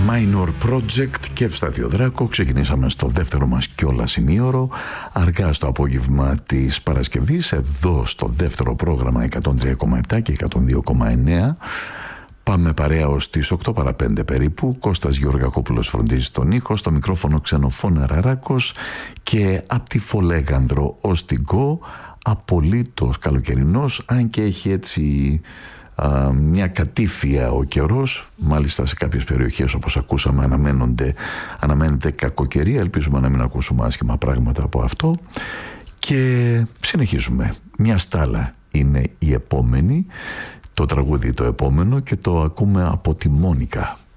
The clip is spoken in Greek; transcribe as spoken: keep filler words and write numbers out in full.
Minor Project και Ευσταθιοδράκο. Ξεκινήσαμε στο δεύτερο μας κιόλας ημίωρο, αργά στο απόγευμα της Παρασκευής, εδώ στο δεύτερο πρόγραμμα εκατόν τρία κόμμα επτά και εκατόν δύο κόμμα εννέα. Πάμε παρέα ως τις οκτώ παρά πέντε περίπου. Κώστας Γεωργακόπουλος φροντίζει τον ήχο, στο μικρόφωνο Ξενοφών Αραράκος και από τη Φολέγανδρο ως την Κο, απολύτως καλοκαιρινός, αν και έχει έτσι α, μια κατήφια ο καιρός. Μάλιστα σε κάποιες περιοχές, όπως ακούσαμε, αναμένονται, αναμένεται κακοκαιρία. Ελπίζουμε να μην ακούσουμε άσχημα πράγματα από αυτό. Και συνεχίζουμε. Μια στάλα είναι η επόμενη, το τραγούδι το επόμενο, και το ακούμε από τη Μόνικα.